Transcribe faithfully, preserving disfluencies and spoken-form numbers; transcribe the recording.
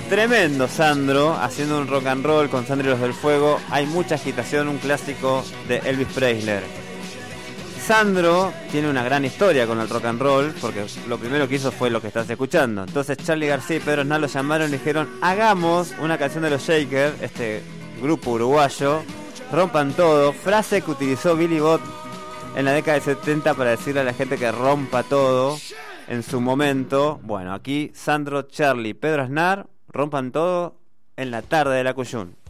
Tremendo Sandro, haciendo un rock and roll con Sandro y los del Fuego. Hay mucha agitación, un clásico de Elvis Presley. Sandro tiene una gran historia con el rock and roll, porque lo primero que hizo fue lo que estás escuchando. Entonces Charly García y Pedro Aznar lo llamaron y dijeron: hagamos una canción de los Shakers, este grupo uruguayo, rompan todo. Frase que utilizó Billy Bot en la década de setenta para decirle a la gente que rompa todo en su momento. Bueno, aquí Sandro, Charly y Pedro Aznar rompan todo en la tarde de la Cuyún.